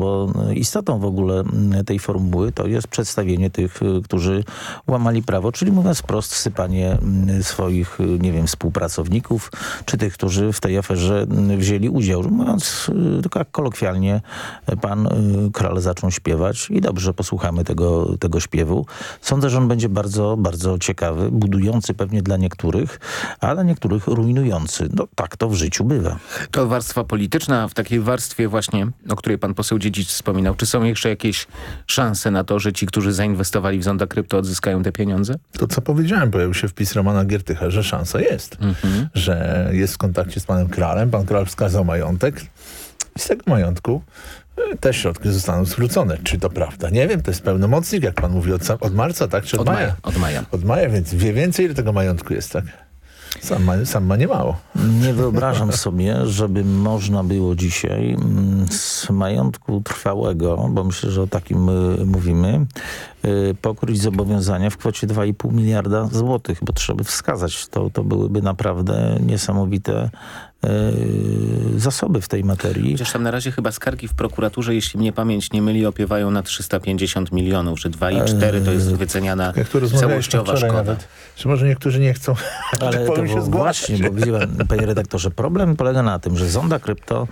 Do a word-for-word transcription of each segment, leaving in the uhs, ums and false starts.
bo istotą w ogóle tej formuły to jest przedstawienie tych, którzy łamali prawo, czyli mówiąc wprost, wsypanie swoich, nie wiem, współpracowników, czy tych, którzy w tej aferze wzięli udział. Mówiąc tylko jak kolokwialnie, pan Kral zaczął śpiewać i dobrze, posłuchamy tego, tego śpiewu. Sądzę, że on będzie bardzo, bardzo ciekawy, budujący pewnie dla niektórych, a dla niektórych rujnujący. No tak to w życiu bywa. To warstwa polityczna. W takiej warstwie właśnie, o której pan poseł Dziedzic wspominał, czy są jeszcze jakieś szanse na to, że ci, którzy zainwestowali w Zonda Krypto, odzyskają te pieniądze? To co powiedziałem, pojawił się wpis Romana Giertycha, że szansa jest. Mhm. Że jest w kontakcie z panem Kralem. Pan Kral wskazał majątek. I z tego majątku te środki zostaną zwrócone. Czy to prawda? Nie wiem, to jest pełnomocnik, jak pan mówi, od, od marca, tak? Czy od, od maja? maja? Od maja. Od maja, więc wie więcej, ile tego majątku jest, tak? Sam ma, sam ma niemało. Nie wyobrażam sobie, żeby można było dzisiaj z majątku trwałego, bo myślę, że o takim mówimy, pokryć zobowiązania w kwocie dwa i pół miliarda złotych, bo trzeba wskazać, to, to byłyby naprawdę niesamowite Yy, zasoby w tej materii. Chociaż tam na razie chyba skargi w prokuraturze, jeśli mnie pamięć nie myli, opiewają na trzysta pięćdziesiąt milionów, że dwa i cztery to jest wyceniana całościowa szkoda. Nawet, że może niektórzy nie chcą, ale tak powiem, to się właśnie, bo widzi pan, panie redaktorze, problem polega na tym, że Zonda Krypto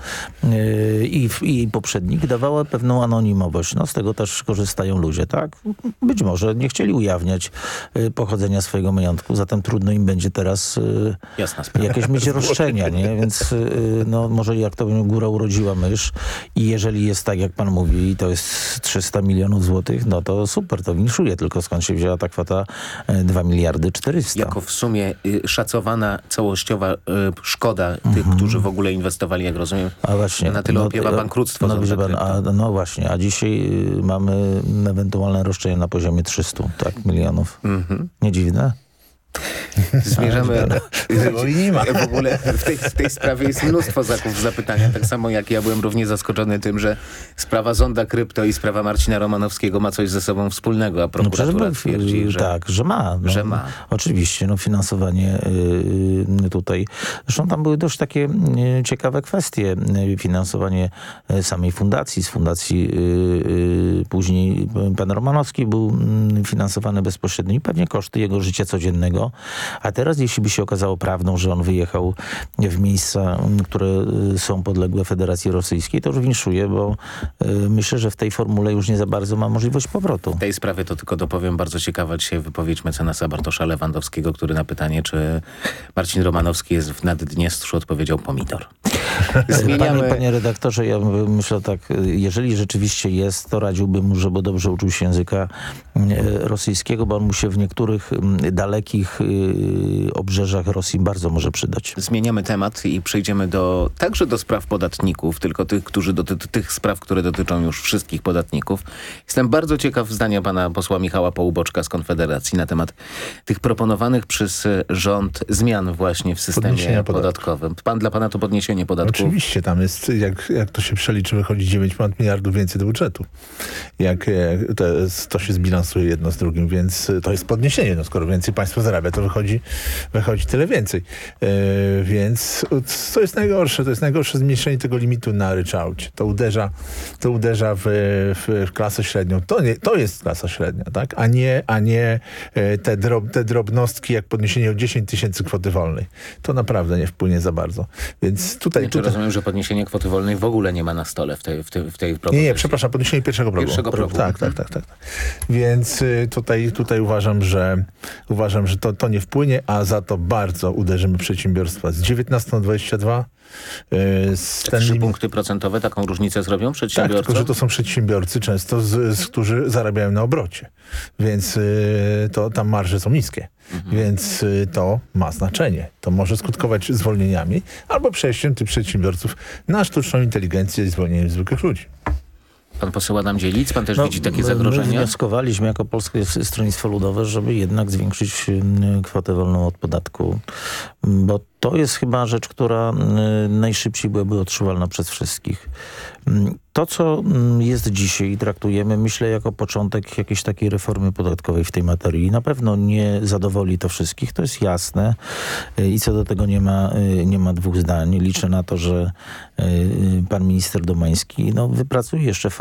yy, i, i poprzednik dawała pewną anonimowość. No z tego też korzystają ludzie, tak? Być może nie chcieli ujawniać yy, pochodzenia swojego majątku, zatem trudno im będzie teraz yy, Jasna sprawa. jakieś mieć roszczenia, nie? Więc no, może jak to góra urodziła mysz i jeżeli jest tak, jak pan mówi, to jest trzysta milionów złotych, no to super, to winszuje. Tylko skąd się wzięła ta kwota dwa miliardy czterysta? Jako w sumie y, szacowana całościowa y, szkoda mhm. tych, którzy w ogóle inwestowali, jak rozumiem, a właśnie, na tyle no, opiewa bankructwo. No, no, pan, a, no właśnie, a dzisiaj y, mamy ewentualne roszczenia na poziomie trzystu tak, milionów. Mhm. Nie dziwne? Zmierzamy... Tego i nie ma. W ogóle w tej, w tej sprawie jest mnóstwo zaków zapytania. Tak samo jak ja byłem równie zaskoczony tym, że sprawa Zonda Krypto i sprawa Marcina Romanowskiego ma coś ze sobą wspólnego, a prokuratura no, twierdzi, że... Tak, że ma. No, że ma. Oczywiście, no finansowanie y, tutaj. Zresztą tam były dość takie y, ciekawe kwestie. Y, finansowanie y, samej fundacji, z fundacji y, y, później pan Romanowski był y, finansowany bezpośrednio i pewnie koszty jego życia codziennego. A teraz, jeśli by się okazało prawdą, że on wyjechał w miejsca, które są podległe Federacji Rosyjskiej, to już winszuje, bo y, myślę, że w tej formule już nie za bardzo ma możliwość powrotu. W tej sprawie to tylko dopowiem, bardzo ciekawa dzisiaj wypowiedź mecenasa Bartosza Lewandowskiego, który na pytanie, czy Marcin Romanowski jest w Naddniestrzu, odpowiedział pomidor. Zmieniamy... Panie, panie redaktorze, ja myślę tak, jeżeli rzeczywiście jest, to radziłbym mu, żeby dobrze uczył się języka rosyjskiego, bo on mu się w niektórych dalekich obrzeżach Rosji bardzo może przydać. Zmieniamy temat i przejdziemy do także do spraw podatników, tylko tych, którzy doty- tych spraw, które dotyczą już wszystkich podatników. Jestem bardzo ciekaw zdania pana posła Michała Połuboczka z Konfederacji na temat tych proponowanych przez rząd zmian właśnie w systemie podatkowym. Pan, dla pana to podniesienie podatków? Oczywiście, tam jest, jak, jak to się przeliczy, wychodzi dziewięć miliardów więcej do budżetu. Jak, jak to, to się zbilansuje jedno z drugim, więc to jest podniesienie. No, skoro więcej państwo zarabia, to wychodzi, wychodzi tyle więcej. Yy, więc to jest najgorsze. To jest najgorsze zmniejszenie tego limitu na ryczałcie. To uderza, to uderza w, w, w klasę średnią. To, nie, to jest klasa średnia, tak? A nie, a nie te, drob, te drobnostki, jak podniesienie o dziesięć tysięcy kwoty wolnej. To naprawdę nie wpłynie za bardzo. Więc tutaj... Znaczy, tutaj... rozumiem, że podniesienie kwoty wolnej w ogóle nie ma na stole w tej, w tej, w tej propozycji. Nie, nie, przepraszam, podniesienie pierwszego progu. Pierwszego progu. Tak, tak, tak, tak. Więc y, tutaj, tutaj uważam, że uważam, że to, to nie wpłynie, a za to bardzo uderzymy przedsiębiorstwa z dziewiętnaście na dwadzieścia dwa. Yy, Trzy punkty procentowe taką różnicę zrobią przedsiębiorcy? Tak, tylko że to są przedsiębiorcy często, z, z, którzy zarabiają na obrocie. Więc y, to tam marże są niskie. Mhm. Więc y, to ma znaczenie. To może skutkować zwolnieniami albo przejściem tych przedsiębiorców na sztuczną inteligencję i zwolnieniem zwykłych ludzi. Pan poseł Adam Dzielic, pan też no, widzi takie zagrożenia? My wnioskowaliśmy jako Polskie Stronnictwo Ludowe, żeby jednak zwiększyć kwotę wolną od podatku, bo to jest chyba rzecz, która najszybciej byłaby odczuwalna przez wszystkich. To, co jest dzisiaj, traktujemy, myślę, jako początek jakiejś takiej reformy podatkowej w tej materii. Na pewno nie zadowoli to wszystkich, to jest jasne i co do tego nie ma, nie ma dwóch zdań. Liczę na to, że pan minister Domański no, wypracuje jeszcze